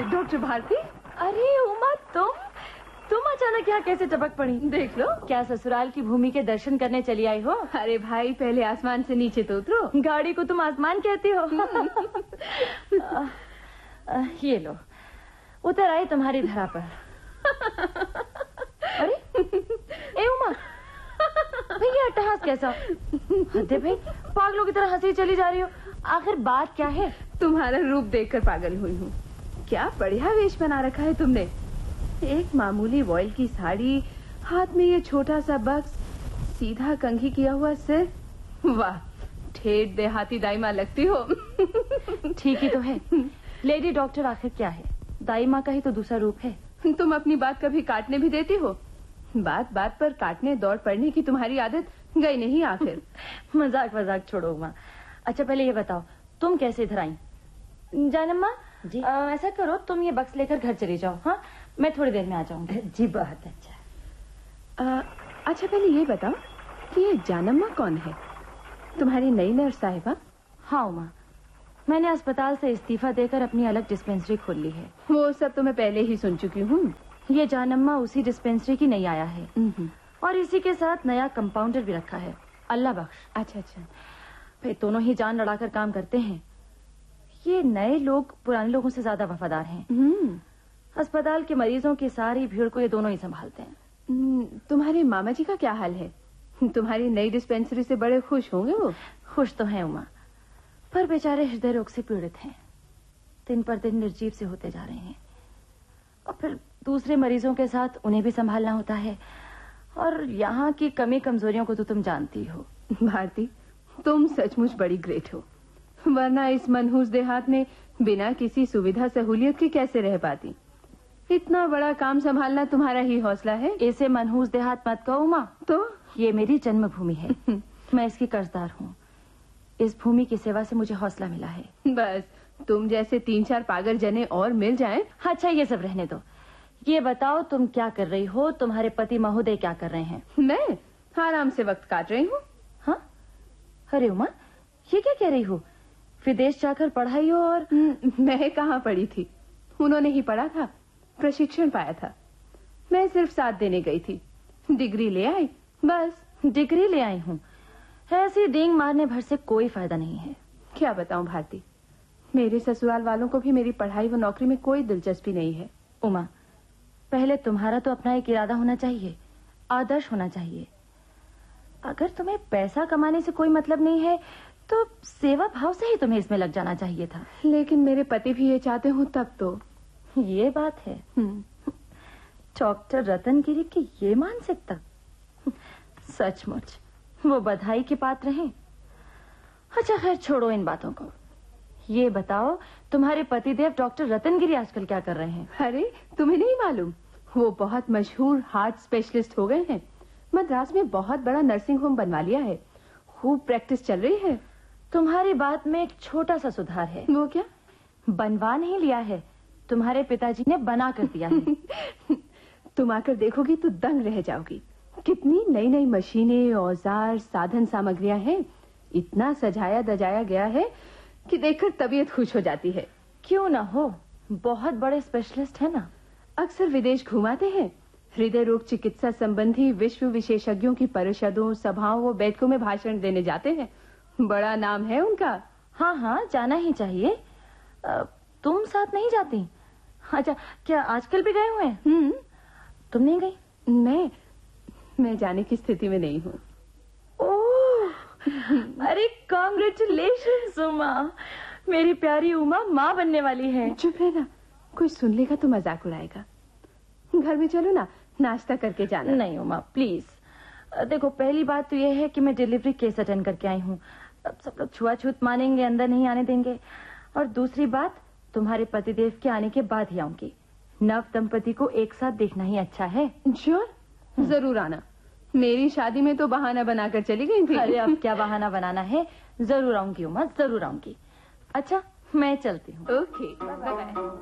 Doctor Bharti. अरे उमा, तुम अचानक यहाँ कैसे टपक पड़ी? देख लो, क्या ससुराल की भूमि के दर्शन करने चली आई हो? अरे भाई, पहले आसमान से नीचे तो उतरो। गाड़ी को तुम आसमान कहती हो? ये लो, उतर आई तुम्हारी धरा पर। अरे ए उमा, भैया अट्टहास कैसा? हद है भाई, पागलों की तरह हंसी चली जा रही हो। आखिर बात क्या है? तुम्हारा रूप देखकर पागल हुई हूँ। क्या बढ़िया वेश बना रखा है तुमने। एक मामूली वॉयल की साड़ी, हाथ में ये छोटा सा बक्स, सीधा कंघी किया हुआ सिर। वाह, ठेठ देहाती दाई माँ लगती हो। ठीक ही तो है। लेडी डॉक्टर आखिर क्या है? दाई माँ का ही तो दूसरा रूप है। तुम अपनी बात कभी काटने भी देती हो? बात बात पर काटने दौड़ पड़ने की तुम्हारी आदत गई नहीं आखिर। मजाक छोड़ो उमा। अच्छा पहले ये बताओ, तुम कैसे इधर आई? जानम्मा जी, ऐसा करो, तुम ये बक्स लेकर घर चली जाओ। हाँ, मैं थोड़ी देर में आ जाऊंगी। जी बहुत अच्छा। अच्छा पहले ये बताओ कि ये जानम्मा कौन है? तुम्हारी नई नर्स साहिबा? हाँ उमा, मैंने अस्पताल से इस्तीफा देकर अपनी अलग डिस्पेंसरी खोल ली है। वो सब तो मैं पहले ही सुन चुकी हूँ। ये जानम्मा उसी डिस्पेंसरी की नई आया है और इसी के साथ नया कंपाउंडर भी रखा है, अल्लाह बख्श। अच्छा। भाई दोनों ही जान लड़ाकर काम करते हैं। ये नए लोग पुराने लोगों से ज्यादा वफादार हैं। अस्पताल के मरीजों की सारी भीड़ को ये दोनों ही संभालते हैं। तुम्हारे मामा जी का क्या हाल है? तुम्हारी नई डिस्पेंसरी से बड़े खुश होंगे वो। खुश तो हैं उमा, पर बेचारे हृदय रोग से पीड़ित हैं। दिन पर दिन निर्जीव से होते जा रहे हैं और फिर दूसरे मरीजों के साथ उन्हें भी संभालना होता है। और यहाँ की कमी कमजोरियों को तो तुम जानती हो। भारती, तुम सचमुच बड़ी ग्रेट हो, वरना इस मनहूस देहात में बिना किसी सुविधा सहूलियत के कैसे रह पाती। इतना बड़ा काम संभालना तुम्हारा ही हौसला है। ऐसे मनहूस देहात मत कहो उमा। तो ये मेरी जन्मभूमि है। मैं इसकी कर्जदार हूँ। इस भूमि की सेवा से मुझे हौसला मिला है। बस तुम जैसे 3-4 पागल जने और मिल जाएं। अच्छा ये सब रहने दो, ये बताओ तुम क्या कर रही हो? तुम्हारे पति महोदय क्या कर रहे हैं? मैं आराम से वक्त काट रही हूँ। हाँ? अरे उमा, ये क्या कह रही हो? विदेश जाकर पढ़ाई हो? और मैं कहाँ पढ़ी थी, उन्होंने ही पढ़ा था, प्रशिक्षण पाया था। मैं सिर्फ साथ देने गई थी, डिग्री ले आई बस। डिग्री ले आई हूँ, ऐसी डींग मारने भर से कोई फायदा नहीं है। क्या बताऊं भारती, मेरे ससुराल वालों को भी मेरी पढ़ाई व नौकरी में कोई दिलचस्पी नहीं है। उमा, पहले तुम्हारा तो अपना एक इरादा होना चाहिए, आदर्श होना चाहिए। अगर तुम्हें पैसा कमाने से कोई मतलब नहीं है तो सेवा भाव से ही तुम्हें इसमें लग जाना चाहिए था। लेकिन मेरे पति भी ये चाहते हो तब तो। ये बात है। डॉक्टर रतनगिरी की ये मानसिकता, सचमुच वो बधाई के पात्र हैं। अच्छा खैर छोड़ो इन बातों को। ये बताओ तुम्हारे पतिदेव डॉक्टर रतनगिरी आजकल क्या कर रहे हैं? अरे तुम्हें नहीं मालूम, वो बहुत मशहूर हार्ट स्पेशलिस्ट हो गए हैं। मद्रास में बहुत बड़ा नर्सिंग होम बनवा लिया है, खूब प्रैक्टिस चल रही है। तुम्हारी बात में एक छोटा सा सुधार है। वो क्या? बनवा नहीं लिया है, तुम्हारे पिताजी ने बना कर दिया है। तुम आकर देखोगी तो दंग रह जाओगी। कितनी नई नई मशीनें, औजार, साधन सामग्रियां हैं। इतना सजाया दजाया गया है कि देखकर तबीयत खुश हो जाती है। क्यों ना हो, बहुत बड़े स्पेशलिस्ट है ना। अक्सर विदेश घुमाते हैं, हृदय रोग चिकित्सा संबंधी विश्व विशेषज्ञों की परिषदों, सभाओं व बैठकों में भाषण देने जाते हैं। बड़ा नाम है उनका। हाँ, जाना ही चाहिए। तुम साथ नहीं जाती? अच्छा, क्या आजकल भी गए हुए हैं? तुम नहीं गई? मैं जाने की स्थिति में नहीं हूँ। ओह, अरे कांग्रेचुलेशंस उमा, मेरी प्यारी उमा माँ बनने वाली है। चुप रहना, कोई सुन लेगा तो मजाक उड़ाएगा। घर में चलो ना, नाश्ता करके जाना। नहीं उमा प्लीज। देखो पहली बात तो यह है कि मैं डिलीवरी केस अटेंड करके आई हूँ। अब सब लोग छुआछूत मानेंगे, अंदर नहीं आने देंगे। और दूसरी बात, तुम्हारे पतिदेव के आने के बाद ही आऊंगी। नव दंपति को एक साथ देखना ही अच्छा है। श्योर, जरूर आना। मेरी शादी में तो बहाना बनाकर चली गई थी। अरे अब क्या बहाना बनाना है, जरूर आऊंगी उमा, जरूर आऊंगी। अच्छा मैं चलती हूँ। Okay, bye bye.